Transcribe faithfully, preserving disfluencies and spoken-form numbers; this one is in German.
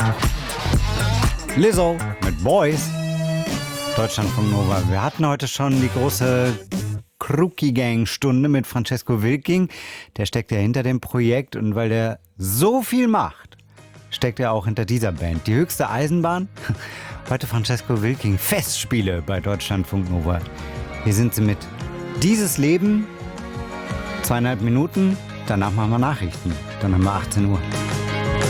Lizzo mit Boys. Deutschlandfunk Nova. Wir hatten heute schon die große Kruki-Gang-Stunde mit Francesco Wilking. Der steckt ja hinter dem Projekt und weil der so viel macht, steckt er auch hinter dieser Band. Die höchste Eisenbahn. Heute Francesco Wilking. Festspiele bei Deutschlandfunk Nova. Hier sind sie mit Dieses Leben. Zweieinhalb Minuten. Danach machen wir Nachrichten. Dann haben wir achtzehn Uhr.